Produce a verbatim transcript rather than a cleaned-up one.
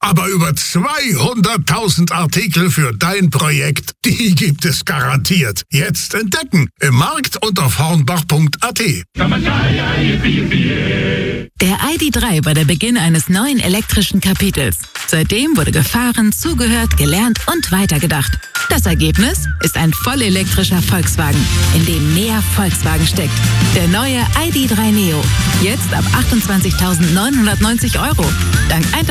Aber über zweihunderttausend Artikel für dein Projekt, die gibt es garantiert. Jetzt entdecken im Markt und auf hornbach punkt a t. Der I D drei war der Beginn eines neuen elektrischen Kapitels. Seitdem wurde gefahren, zugehört, gelernt und weitergedacht. Das Ergebnis ist ein vollelektrischer Volkswagen, in dem mehr Volkswagen steckt. Der neue I D drei Neo. Jetzt ab achtundzwanzigtausendneunhundertneunzig Euro. Dank